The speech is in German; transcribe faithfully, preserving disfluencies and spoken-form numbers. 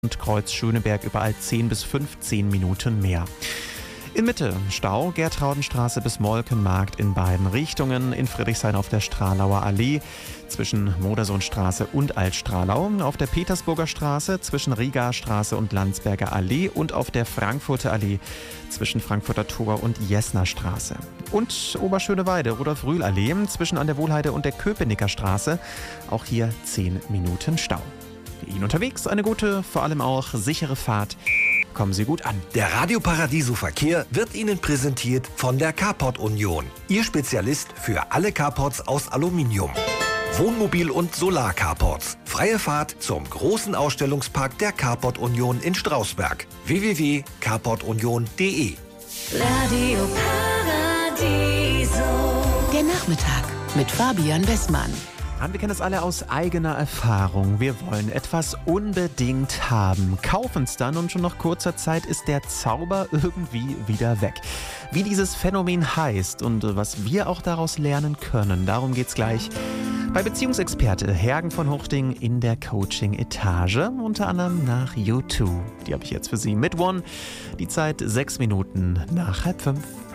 und Kreuz Schöneberg überall zehn bis fünfzehn Minuten mehr. In Mitte Stau, Gertraudenstraße bis Molkenmarkt in beiden Richtungen, in Friedrichshain auf der Stralauer Allee, zwischen Modersohnstraße und Altstralau, auf der Petersburger Straße, zwischen Rigastraße und Landsberger Allee und auf der Frankfurter Allee, zwischen Frankfurter Tor und Jessener Straße. Und Oberschöneweide, Rudolf-Rühl-Allee, zwischen an der Wohlheide und der Köpenicker Straße, auch hier zehn Minuten Stau. Für Ihnen unterwegs eine gute, vor allem auch sichere Fahrt. Kommen Sie gut an. Der Radio Paradiso Verkehr wird Ihnen präsentiert von der Carport Union. Ihr Spezialist für alle Carports aus Aluminium. Wohnmobil- und Solar-Carports. Freie Fahrt zum großen Ausstellungspark der Carport Union in Strausberg. w w w punkt carport union punkt d e Radio Paradiso. Der Nachmittag mit Fabian Westmann. Wir kennen das alle aus eigener Erfahrung. Wir wollen etwas unbedingt haben, kaufen es dann und schon nach kurzer Zeit ist der Zauber irgendwie wieder weg. Wie dieses Phänomen heißt und was wir auch daraus lernen können, darum geht's gleich bei Beziehungsexperte Hergen von Huchting in der Coaching-Etage, unter anderem nach U zwei. Die habe ich jetzt für Sie mit One. Die Zeit sechs Minuten nach halb fünf.